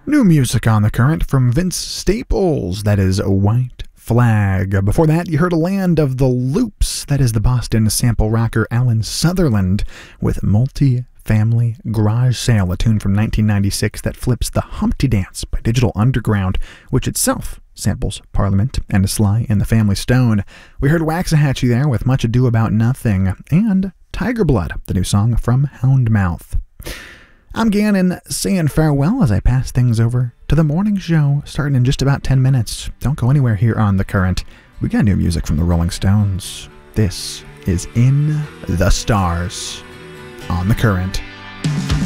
New music on the current from Vince Staples, that is White Flag. Before that, you heard A Land of the Loops, that is the Boston sample rocker Alan Sutherland with Multi-Family Garage Sale, a tune from 1996 that flips the Humpty Dance by Digital Underground, which itself samples Parliament and a Sly and the Family Stone. We heard Waxahachie there with Much Ado About Nothing, and Tiger Blood, the new song from Houndmouth. I'm Gannon saying farewell as I pass things over to the morning show, starting in just about 10 minutes. Don't go anywhere here on The Current. We got new music from the Rolling Stones. This is In the Stars on The Current.